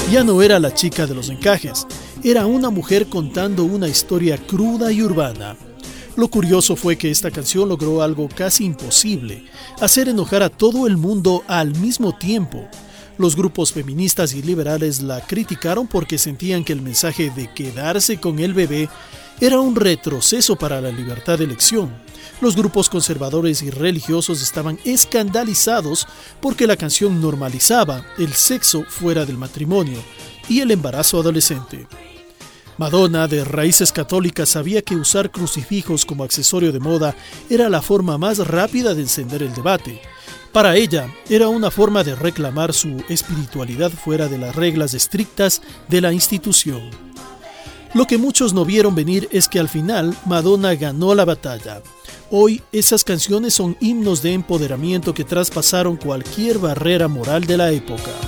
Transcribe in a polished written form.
Ya no era la chica de los encajes, era una mujer contando una historia cruda y urbana. Lo curioso fue que esta canción logró algo casi imposible, hacer enojar a todo el mundo al mismo tiempo. Los grupos feministas y liberales la criticaron porque sentían que el mensaje de quedarse con el bebé era un retroceso para la libertad de elección. Los grupos conservadores y religiosos estaban escandalizados porque la canción normalizaba el sexo fuera del matrimonio y el embarazo adolescente. Madonna, de raíces católicas, sabía que usar crucifijos como accesorio de moda era la forma más rápida de encender el debate. Para ella, era una forma de reclamar su espiritualidad fuera de las reglas estrictas de la institución. Lo que muchos no vieron venir es que al final Madonna ganó la batalla. Hoy esas canciones son himnos de empoderamiento que traspasaron cualquier barrera moral de la época.